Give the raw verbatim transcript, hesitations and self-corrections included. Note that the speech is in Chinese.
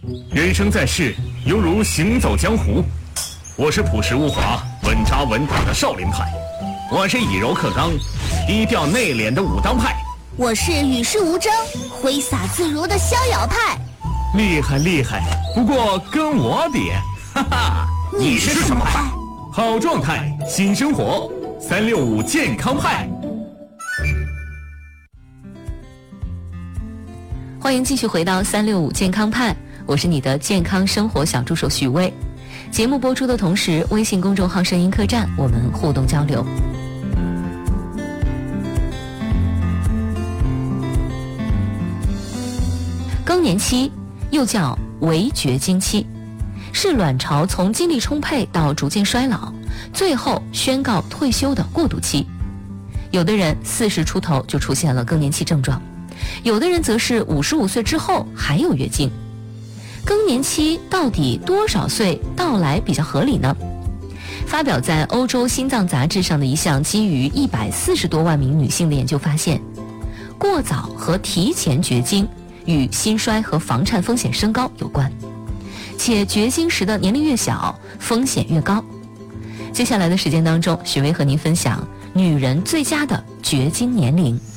人生在世，犹如行走江湖。我是朴实无华、稳扎稳打的少林派，我是以柔克刚、低调内敛的武当派， 我是与世无争、挥洒自如的逍遥派。 厉害厉害，不过跟我比，哈哈， 你是什么派？ 好状态，新生活，三六五健康派。 欢迎继续回到三六五健康派，我是你的健康生活小助手许巍。节目播出的同时，微信公众号声音客栈我们互动交流。更年期又叫围绝经期，是卵巢从精力充沛到逐渐衰老，最后宣告退休的过渡期。有的人四十出头就出现了更年期症状，有的人则是五十五岁之后还有月经。更年期到底多少岁到来比较合理呢？发表在欧洲心脏杂志上的一项基于一百四十多万名女性的研究发现，过早和提前绝经与心衰和房颤风险升高有关，且绝经时的年龄越小，风险越高。接下来的时间当中，许巍和您分享女人最佳的绝经年龄。